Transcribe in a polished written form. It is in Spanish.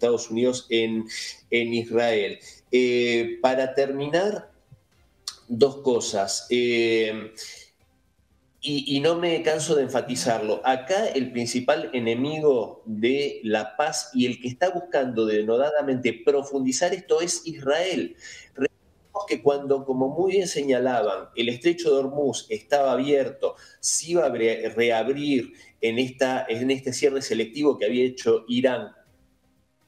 Estados Unidos en Israel. Para terminar, dos cosas. Y no me canso de enfatizarlo. Acá el principal enemigo de la paz y el que está buscando denodadamente profundizar esto es Israel. Recordemos que cuando, como muy bien señalaban, el estrecho de Hormuz estaba abierto, se iba a reabrir en este cierre selectivo que había hecho Irán